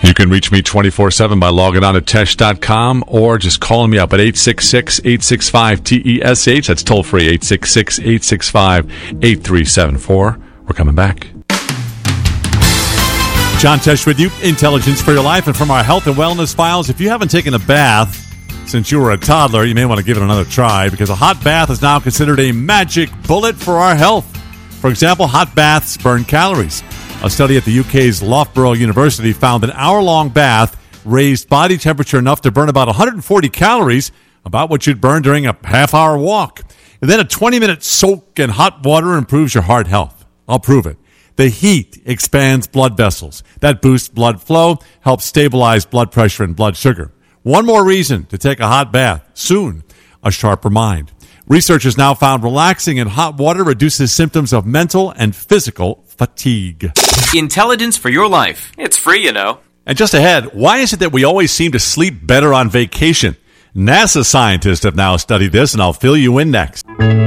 You can reach me 24/7 by logging on to Tesh.com or just calling me up at 866-865-TESH. That's toll free, 866-865-8374. We're coming back. John Tesh with you, Intelligence for Your Life. And from our health and wellness files, if you haven't taken a bath since you were a toddler, you may want to give it another try, because a hot bath is now considered a magic bullet for our health. For example, hot baths burn calories. A study at the UK's Loughborough University found an hour-long bath raised body temperature enough to burn about 140 calories, about what you'd burn during a half-hour walk. And then a 20-minute soak in hot water improves your heart health. I'll prove it. The heat expands blood vessels. That boosts blood flow, helps stabilize blood pressure and blood sugar. One more reason to take a hot bath. Soon, a sharper mind. Researchers now found relaxing in hot water reduces symptoms of mental and physical fatigue. Intelligence for Your Life. It's free, you know. And just ahead, why is it that we always seem to sleep better on vacation? NASA scientists have now studied this, and I'll fill you in next.